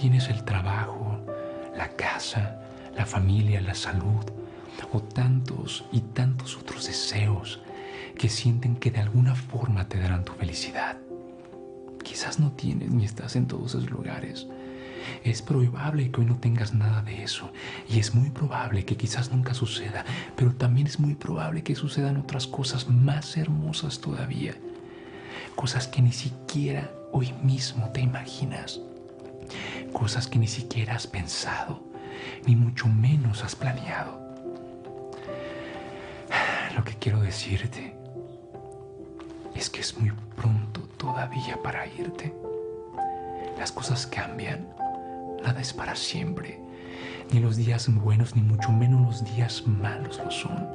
tienes el trabajo, la casa, la familia, la salud o tantos y tantos otros deseos que sienten que de alguna forma te darán tu felicidad. Quizás no tienes ni estás en todos esos lugares. Es probable que hoy no tengas nada de eso y es muy probable que quizás nunca suceda, pero también es muy probable que sucedan otras cosas más hermosas todavía, cosas que ni siquiera hoy mismo te imaginas, cosas que ni siquiera has pensado, ni mucho menos has planeado. Lo que quiero decirte es que es muy pronto todavía para irte. Las cosas cambian, nada es para siempre, ni los días buenos ni mucho menos los días malos lo son.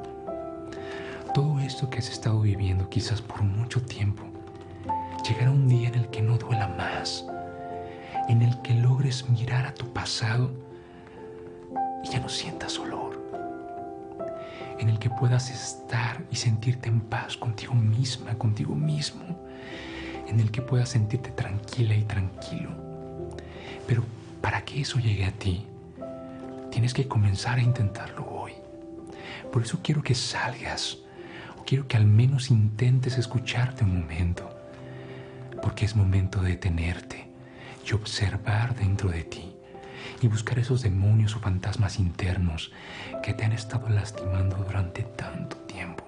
Todo esto que has estado viviendo quizás por mucho tiempo, llegará un día en el que no duela más, en el que logres mirar a tu pasado y ya no sientas olor, en el que puedas estar y sentirte en paz contigo misma, contigo mismo, en el que puedas sentirte tranquila y tranquilo. Pero para que eso llegue a ti, tienes que comenzar a intentarlo hoy. Por eso quiero que salgas, o quiero que al menos intentes escucharte un momento, porque es momento de detenerte y observar dentro de ti y buscar esos demonios o fantasmas internos que te han estado lastimando durante tanto tiempo.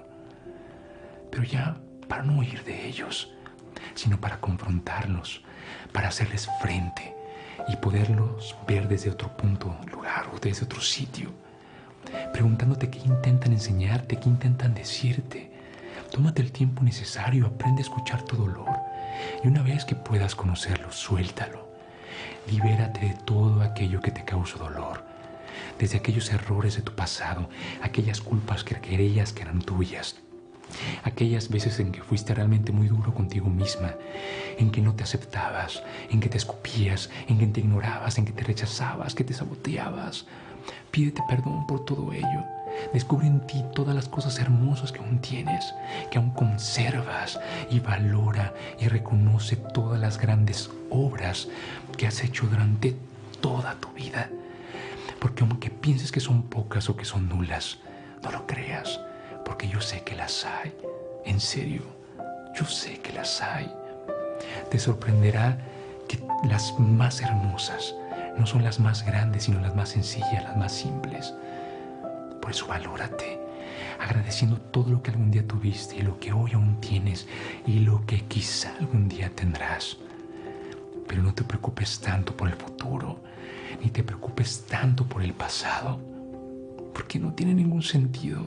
Pero ya para no huir de ellos, sino para confrontarlos, para hacerles frente y poderlos ver desde otro punto, lugar o desde otro sitio, preguntándote qué intentan enseñarte, qué intentan decirte. Tómate el tiempo necesario, aprende a escuchar tu dolor y una vez que puedas conocerlo, suéltalo. Libérate de todo aquello que te causó dolor, desde aquellos errores de tu pasado, aquellas culpas que creías que eran tuyas, aquellas veces en que fuiste realmente muy duro contigo misma, en que no te aceptabas, en que te escupías, en que te ignorabas, en que te rechazabas, que te saboteabas. Pídete perdón por todo ello. Descubre en ti todas las cosas hermosas que aún tienes, que aún conservas, y valora y reconoce todas las grandes obras que has hecho durante toda tu vida. Porque aunque pienses que son pocas o que son nulas, no lo creas, porque yo sé que las hay. En serio, yo sé que las hay. Te sorprenderá que las más hermosas no son las más grandes, sino las más sencillas, las más simples. Por eso valórate, agradeciendo todo lo que algún día tuviste y lo que hoy aún tienes y lo que quizá algún día tendrás. Pero no te preocupes tanto por el futuro, ni te preocupes tanto por el pasado, porque no tiene ningún sentido.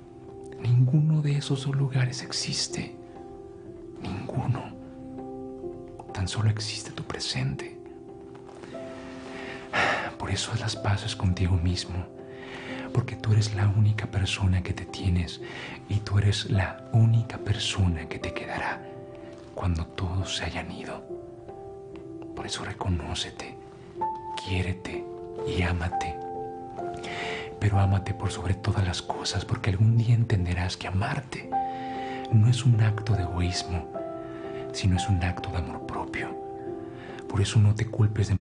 Ninguno de esos dos lugares existe. Ninguno. Tan solo existe tu presente. Por eso haz las paces contigo mismo, porque tú eres la única persona que te tienes y tú eres la única persona que te quedará cuando todos se hayan ido. Por eso reconócete, quiérete y ámate. Pero ámate por sobre todas las cosas, porque algún día entenderás que amarte no es un acto de egoísmo, sino es un acto de amor propio. Por eso no te culpes de